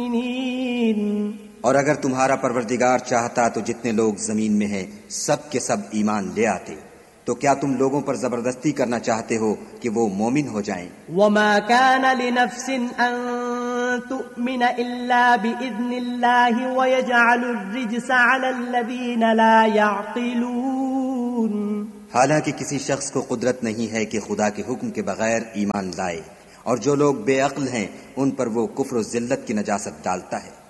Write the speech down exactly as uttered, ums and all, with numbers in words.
मुमिनीन। और अगर तुम्हारा परवरदिगार चाहता तो जितने लोग जमीन में हैं सब के सब ईमान ले आते। तो क्या तुम लोगों पर जबरदस्ती करना चाहते हो कि वो मोमिन हो जाएं? वमा कान लिनफ्सिन अन तु'मिन इल्ला बिइज़्निल्लाहि व यजअलुर रिज्सा अलल्लज़ीना ला यअक़िलून। हालांकि किसी शख्स को कुदरत नहीं है कि खुदा के हुक्म के बगैर ईमान लाए, और जो लोग बेअक्ल हैं उन पर वो कुफ्र और जिल्लत की नजासत डालता है।